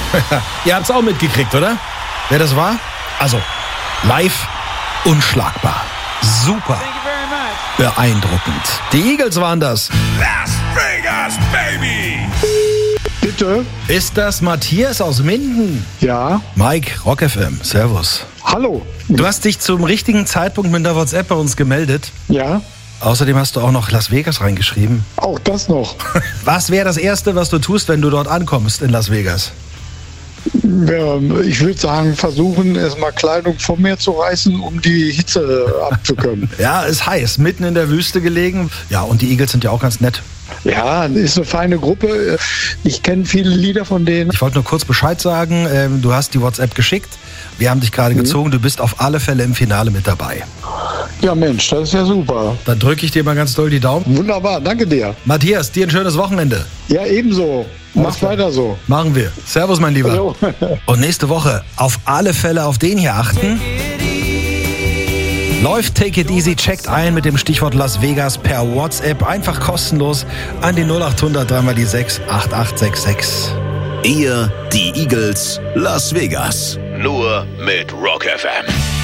Ihr habt's auch mitgekriegt, oder? Wer das war? Also, live unschlagbar. Super. Beeindruckend. Die Eagles waren das. Las Vegas, baby! Bitte? Ist das Matthias aus Minden? Ja. Mike, Rock FM, servus. Hallo. Du hast dich zum richtigen Zeitpunkt mit der WhatsApp bei uns gemeldet. Ja. Außerdem hast du auch noch Las Vegas reingeschrieben. Auch das noch. Was wäre das Erste, was du tust, wenn du dort ankommst in Las Vegas? Ja, ich würde sagen, versuchen, erstmal Kleidung von mir zu reißen, um die Hitze abzukönnen. Ja, ist heiß, mitten in der Wüste gelegen. Ja, und die Eagles sind ja auch ganz nett. Ja, ist eine feine Gruppe. Ich kenne viele Lieder von denen. Ich wollte nur kurz Bescheid sagen, du hast die WhatsApp geschickt. Wir haben dich gerade gezogen, du bist auf alle Fälle im Finale mit dabei. Ja Mensch, das ist ja super. Dann drücke ich dir mal ganz doll die Daumen. Wunderbar, danke dir. Matthias, dir ein schönes Wochenende. Ja, ebenso. Mach weiter so. Machen wir. Servus, mein Lieber. Jo. Und nächste Woche auf alle Fälle auf den hier achten. Läuft Take It Easy, checkt ein mit dem Stichwort Las Vegas per WhatsApp. Einfach kostenlos an die 0800 3 die 6 8866. Ihr, die Eagles, Las Vegas. Nur mit Rock FM.